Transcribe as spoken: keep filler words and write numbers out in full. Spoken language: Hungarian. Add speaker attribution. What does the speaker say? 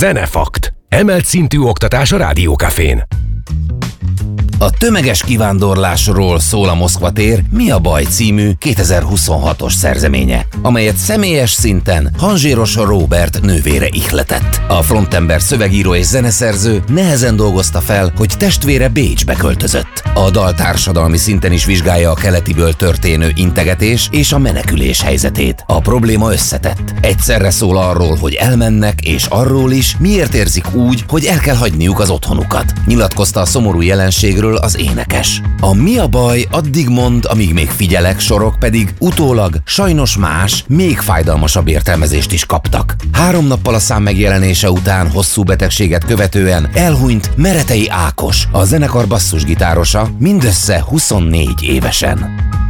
Speaker 1: Zenefakt. Emelt szintű oktatás a Rádiókafén.
Speaker 2: A tömeges kivándorlásról szól a Moszkva tér Mi a baj című kétezer-huszonhatos szerzeménye, amelyet személyes szinten Hanzséros Róbert nővére ihletett. A frontember szövegíró és zeneszerző nehezen dolgozta fel, hogy testvére Bécsbe költözött. A dal társadalmi szinten is vizsgálja a keletiből történő integetés és a menekülés helyzetét. A probléma összetett. Egyszerre szól arról, hogy elmennek, és arról is, miért érzik úgy, hogy el kell hagyniuk az otthonukat. Nyilatkozta a szomorú jelenségről az énekes. A Mi a baj addig mond, amíg még figyelek, sorok pedig utólag sajnos más, még fájdalmasabb értelmezést is kaptak. Három nappal a szám megjelenése után hosszú betegséget követően elhunyt Meretei Ákos, a zenekar basszusgitárosa, mindössze huszonnégy évesen.